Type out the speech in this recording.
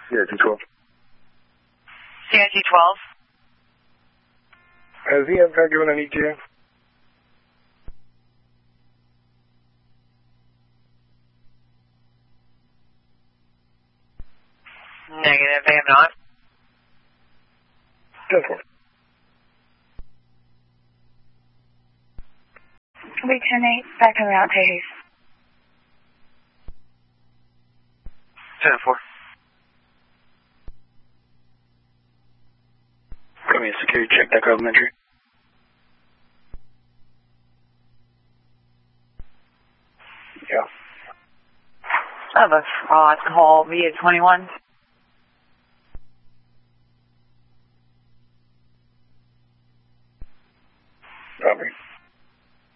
CIG 12. CIG 12. Has he ever given an ETA? Negative, they have not. 10-4. We 10-8, back on route, Tejas. 10-4. Give me a security check, back elementary. Yeah. I have a fraud call via 21.